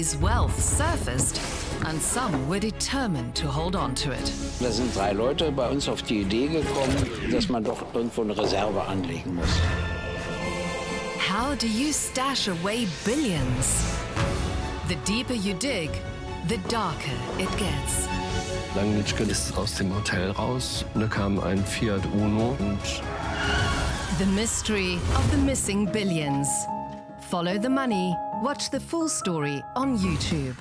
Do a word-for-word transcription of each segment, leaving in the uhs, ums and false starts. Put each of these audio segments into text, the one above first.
His wealth surfaced, and some were determined to hold on to it. Da sind drei Leute bei uns auf die Idee gekommen, dass man doch irgendwo eine Reserve anlegen muss. How do you stash away billions? The deeper you dig, the darker it gets. Langnitschke ist aus dem Hotel raus. Da kam ein Fiat Uno und The mystery of the missing billions. Follow the money. Watch the full story on YouTube.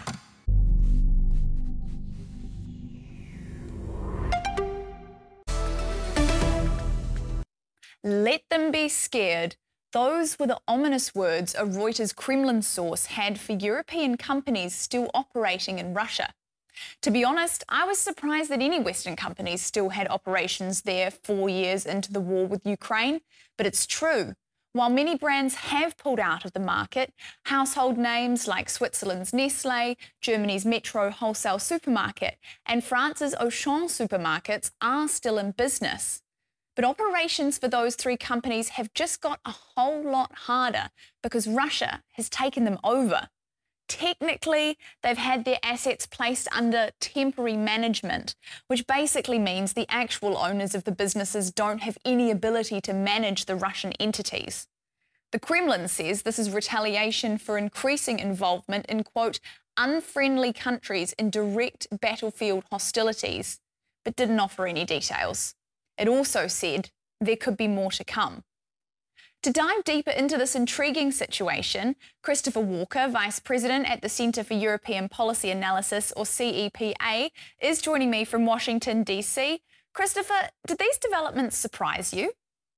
Let them be scared. Those were the ominous words a Reuters Kremlin source had for European companies still operating in Russia. To be honest, I was surprised that any Western companies still had operations there four years into the war with Ukraine, but it's true. While many brands have pulled out of the market, household names like Switzerland's Nestlé, Germany's Metro wholesale supermarket, and France's Auchan supermarkets are still in business. But operations for those three companies have just got a whole lot harder because Russia has taken them over. Technically, they've had their assets placed under temporary management, which basically means the actual owners of the businesses don't have any ability to manage the Russian entities. The Kremlin says this is retaliation for increasing involvement in, quote, unfriendly countries in direct battlefield hostilities, but didn't offer any details. It also said there could be more to come. To dive deeper into this intriguing situation, Christopher Walker, Vice President at the Centre for European Policy Analysis, or C E P A, is joining me from Washington, D C. Christopher, did these developments surprise you?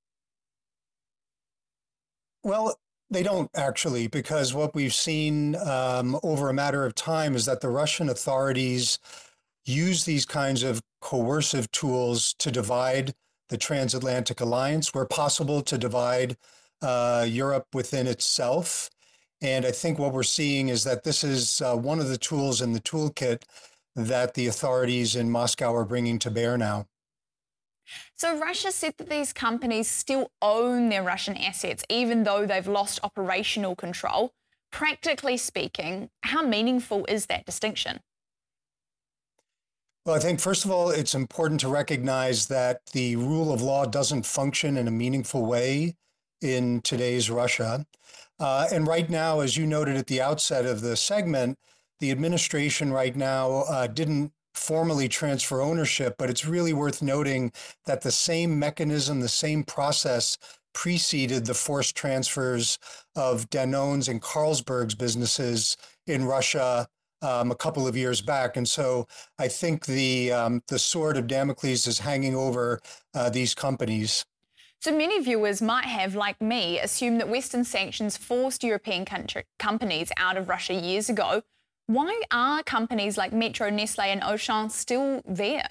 Well, they don't actually, because what we've seen um, over a matter of time is that the Russian authorities use these kinds of coercive tools to divide the transatlantic alliance, where possible to divide uh, Europe within itself. And I think what we're seeing is that this is uh, one of the tools in the toolkit that the authorities in Moscow are bringing to bear now. So Russia said that these companies still own their Russian assets, even though they've lost operational control. Practically speaking, how meaningful is that distinction? Well, I think, first of all, it's important to recognize that the rule of law doesn't function in a meaningful way in today's Russia. Uh, and right now, as you noted at the outset of the segment, the administration right now uh, didn't formally transfer ownership, but it's really worth noting that the same mechanism, the same process preceded the forced transfers of Danone's and Carlsberg's businesses in Russia Um, a couple of years back. And so I think the um, the sword of Damocles is hanging over uh, these companies. So many viewers might have, like me, assumed that Western sanctions forced European country, companies out of Russia years ago. Why are companies like Metro, Nestlé and Auchan still there?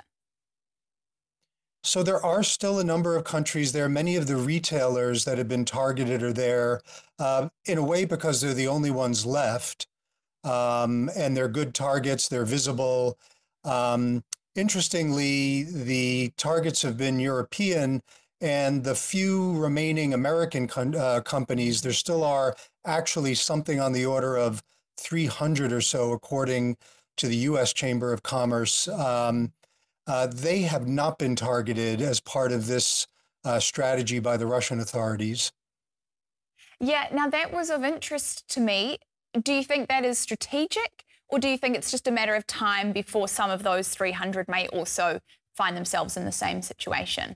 So there are still a number of countries there. Many of the retailers that have been targeted are there uh, in a way because they're the only ones left. Um, and they're good targets, they're visible. Um, interestingly, the targets have been European, and the few remaining American uh, companies, there still are actually something on the order of three hundred or so, according to the U S Chamber of Commerce. Um, uh, they have not been targeted as part of this uh, strategy by the Russian authorities. Yeah, now that was of interest to me. Do you think that is strategic, or do you think it's just a matter of time before some of those three hundred may also find themselves in the same situation?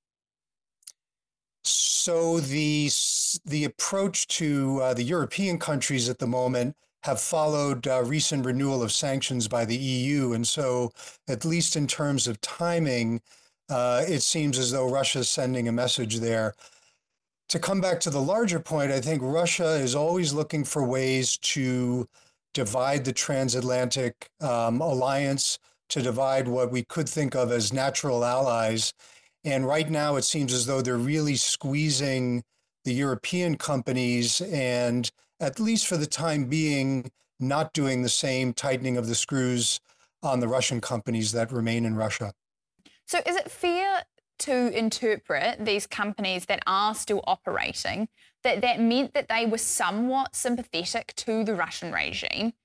So the, the approach to uh, the European countries at the moment have followed uh, recent renewal of sanctions by the E U. And so, at least in terms of timing, uh, it seems as though Russia is sending a message there. To come back to the larger point, I think Russia is always looking for ways to divide the transatlantic um, alliance, to divide what we could think of as natural allies. And right now, it seems as though they're really squeezing the European companies and, at least for the time being, not doing the same tightening of the screws on the Russian companies that remain in Russia. So is it fair to interpret these companies that are still operating, that that meant that they were somewhat sympathetic to the Russian regime,